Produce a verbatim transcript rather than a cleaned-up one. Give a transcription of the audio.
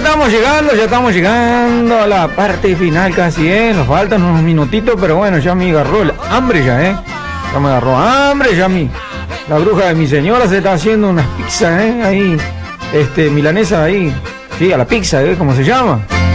estamos llegando, ya estamos llegando a la parte final casi, ¿eh? Nos faltan unos minutitos, pero bueno, ya me agarró el hambre ya, ¿eh? Ya me agarró hambre, ya mi... La bruja de mi señora se está haciendo unas pizzas, ¿eh? Ahí, este, milanesa ahí. Sí, a la pizza, ¿eh? ¿Cómo se llama?